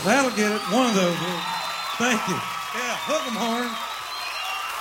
That'll get it. One of those. Thank you. Yeah, hook 'em, Horn.